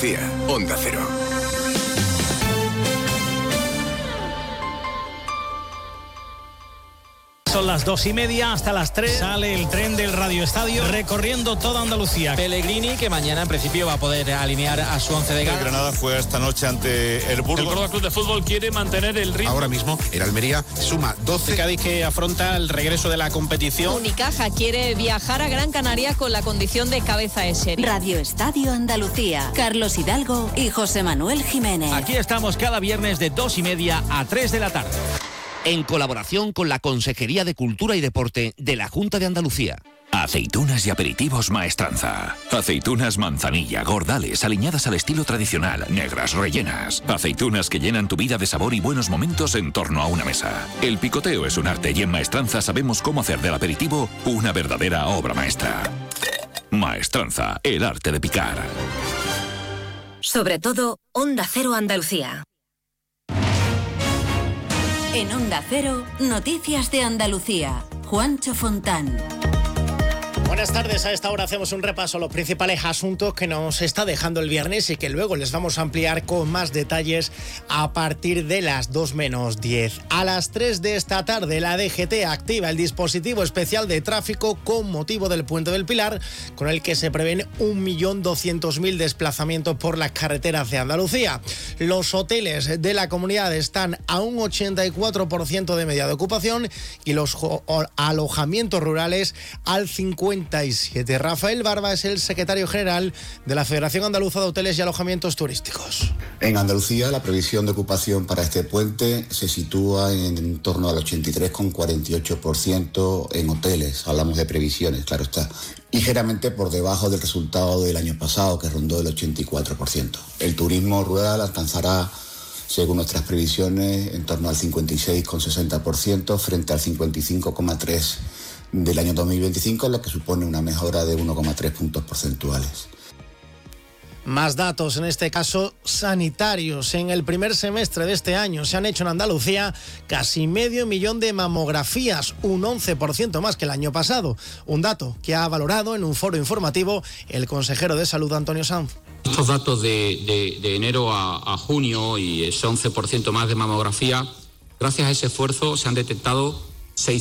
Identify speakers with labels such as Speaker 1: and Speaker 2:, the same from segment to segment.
Speaker 1: Andalucía, Onda Cero.
Speaker 2: Son las 2:30 hasta las 3. Sale el tren del Radio Estadio recorriendo toda Andalucía.
Speaker 3: Pellegrini, que mañana en principio va a poder alinear a su once de gala.
Speaker 4: El Granada juega esta noche ante el Burgos.
Speaker 5: El Córdoba Club de Fútbol quiere mantener el ritmo.
Speaker 6: Ahora mismo el Almería suma 12.
Speaker 3: El Cádiz, que afronta el regreso de la competición.
Speaker 7: Unicaja quiere viajar a Gran Canaria con la condición de cabeza de serie.
Speaker 8: Radio Estadio Andalucía. Carlos Hidalgo y José Manuel Jiménez.
Speaker 2: Aquí estamos cada viernes de 2:30 a 3 de la tarde.
Speaker 9: En colaboración con la Consejería de Cultura y Deporte de la Junta de Andalucía.
Speaker 10: Aceitunas y aperitivos Maestranza. Aceitunas manzanilla, gordales, aliñadas al estilo tradicional, negras, rellenas. Aceitunas que llenan tu vida de sabor y buenos momentos en torno a una mesa. El picoteo es un arte y en Maestranza sabemos cómo hacer del aperitivo una verdadera obra maestra. Maestranza, el arte de picar.
Speaker 8: Sobre todo, Onda Cero Andalucía. En Onda Cero, Noticias de Andalucía. Juancho Fontán.
Speaker 2: Buenas tardes, a esta hora hacemos un repaso a los principales asuntos que nos está dejando el viernes y que luego les vamos a ampliar con más detalles a partir de las 2:10. A las 3 de esta tarde, la DGT activa el dispositivo especial de tráfico con motivo del Puente del Pilar, con el que se prevén 1.200.000 desplazamientos por las carreteras de Andalucía. Los hoteles de la comunidad están a un 84% de media de ocupación y los alojamientos rurales al 57%. Rafael Barba es el secretario general de la Federación Andaluza de Hoteles y Alojamientos Turísticos.
Speaker 11: En Andalucía, la previsión de ocupación para este puente se sitúa en torno al 83,48% en hoteles. Hablamos de previsiones, claro está. Ligeramente por debajo del resultado del año pasado, que rondó el 84%. El turismo rural alcanzará, según nuestras previsiones, en torno al 56,60% frente al 55,3% del año 2025, lo que supone una mejora de 1,3 puntos porcentuales.
Speaker 2: Más datos, en este caso sanitarios. En el primer semestre de este año se han hecho en Andalucía casi 500.000 de mamografías, un 11% más que el año pasado. Un dato que ha valorado en un foro informativo el consejero de Salud, Antonio Sanz.
Speaker 12: Estos datos de enero a junio y ese 11% más de mamografía, gracias a ese esfuerzo se han detectado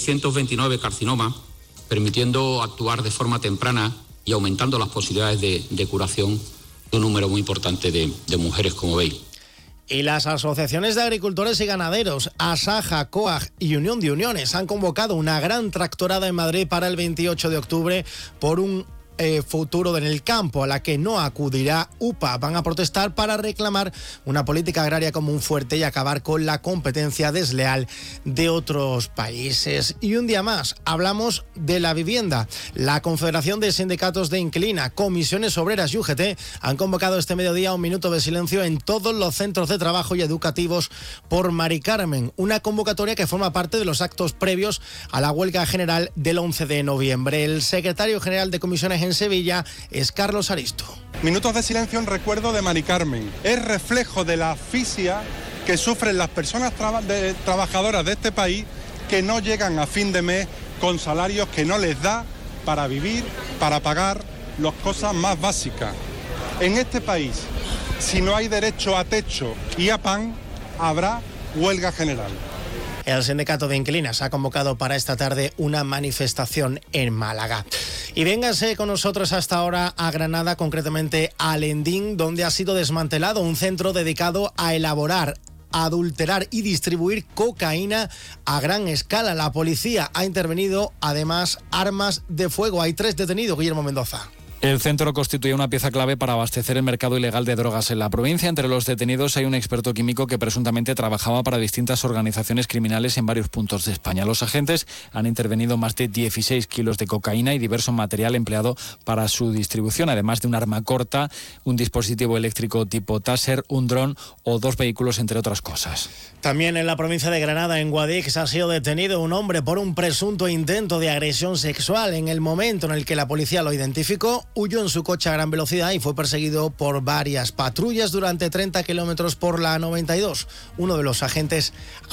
Speaker 12: 629 carcinomas, permitiendo actuar de forma temprana y aumentando las posibilidades de curación de un número muy importante de mujeres, como veis.
Speaker 2: Y las asociaciones de agricultores y ganaderos, Asaja, COAG y Unión de Uniones, han convocado una gran tractorada en Madrid para el 28 de octubre por un futuro en el campo, a la que no acudirá UPA. Van a protestar para reclamar una política agraria común fuerte y acabar con la competencia desleal de otros países. Y un día más hablamos de la vivienda. La Confederación de Sindicatos de Inquilina, Comisiones Obreras y UGT han convocado este mediodía un minuto de silencio en todos los centros de trabajo y educativos por Mari Carmen, una convocatoria que forma parte de los actos previos a la huelga general del 11 de noviembre. El secretario general de Comisiones en Sevilla es Carlos Aristo.
Speaker 13: Minutos de silencio en recuerdo de Mari Carmen. Es reflejo de la asfixia que sufren las personas trabajadoras de este país, que no llegan a fin de mes con salarios que no les da para vivir, para pagar las cosas más básicas. En este país, si no hay derecho a techo y a pan, habrá huelga general.
Speaker 2: El sindicato de inquilinas ha convocado para esta tarde una manifestación en Málaga. Y véngase con nosotros hasta ahora a Granada, concretamente a Lendín, donde ha sido desmantelado un centro dedicado a elaborar, adulterar y distribuir cocaína a gran escala. La policía ha intervenido, además, armas de fuego. Hay 3 detenidos, Guillermo Mendoza.
Speaker 14: El centro constituye una pieza clave para abastecer el mercado ilegal de drogas en la provincia. Entre los detenidos hay un experto químico que presuntamente trabajaba para distintas organizaciones criminales en varios puntos de España. Los agentes han intervenido más de 16 kilos de cocaína y diverso material empleado para su distribución, además de un arma corta, un dispositivo eléctrico tipo Taser, un dron o 2 vehículos, entre otras cosas.
Speaker 2: También en la provincia de Granada, en Guadix, ha sido detenido un hombre por un presunto intento de agresión sexual. En el momento en el que la policía lo identificó, huyó en su coche a gran velocidad y fue perseguido por varias patrullas durante 30 kilómetros por la 92. Uno de los agentes